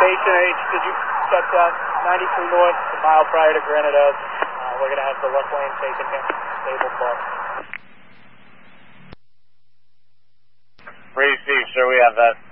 Station H, did you set 93 north, a mile prior to Granite Oak? We're going to have the left lane taken in, stable bus. Received, sir, we have that.